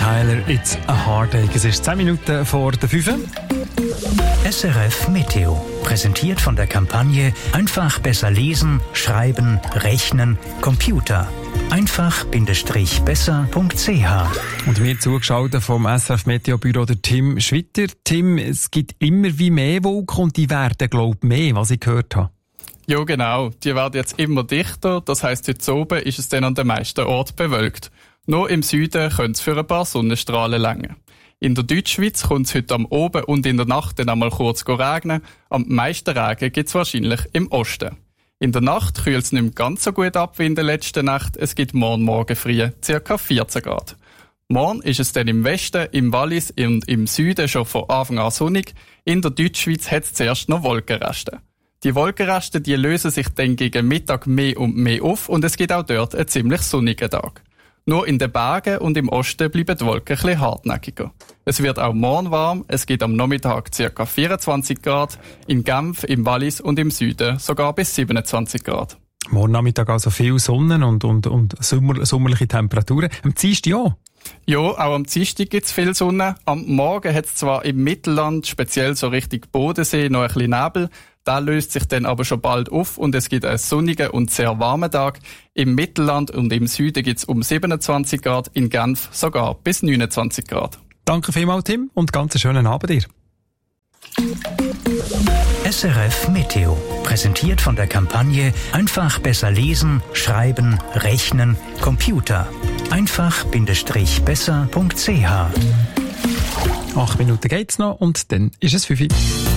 Tyler, It's a Heartache. Es ist 10 Minuten vor der 5. SRF Meteo. Präsentiert von der Kampagne Einfach besser lesen, schreiben, rechnen, Computer. einfach-besser.ch. Und mir zugeschaltet vom SRF Meteobüro der Tim Schwitter. Tim, es gibt immer wie mehr Wolken und die werden, glaube ich, mehr, was ich gehört habe. Ja, genau. Die werden jetzt immer dichter. Das heisst, heute oben ist es dann an den meisten Orten bewölkt. Nur im Süden könnte es für ein paar Sonnenstrahlen reichen. In der Deutschschweiz kommt es heute am Oben und in der Nacht dann einmal kurz regnen. Am meisten Regen gibt es wahrscheinlich im Osten. In der Nacht kühlt es nicht mehr ganz so gut ab wie in der letzten Nacht. Es gibt morgen früh ca. 14 Grad. Morgen ist es dann im Westen, im Wallis und im Süden schon von Anfang an sonnig. In der Deutschschweiz hat es zuerst noch Wolkenreste. Die Wolkenreste, die lösen sich dann gegen Mittag mehr und mehr auf und es gibt auch dort einen ziemlich sonnigen Tag. Nur in den Bergen und im Osten bleiben die Wolken ein bisschen hartnäckiger. Es wird auch morgen warm, es gibt am Nachmittag ca. 24 Grad, in Genf, im Wallis und im Süden sogar bis 27 Grad. Morgen Nachmittag also viel Sonne und sommerliche Temperaturen. Am Dienstag auch? Ja, auch am Dienstag gibt es viel Sonne. Am Morgen hat es zwar im Mittelland, speziell so Richtung Bodensee, noch ein bisschen Nebel. Der löst sich dann aber schon bald auf und es gibt einen sonnigen und sehr warmen Tag. Im Mittelland und im Süden gibt es um 27 Grad, in Genf sogar bis 29 Grad. Danke vielmals, Tim, und ganz einen schönen Abend dir. SRF Meteo. Präsentiert von der Kampagne Einfach besser lesen, schreiben, rechnen, Computer. einfach-besser.ch. 8 Minuten geht's noch und dann ist es 5 Uhr.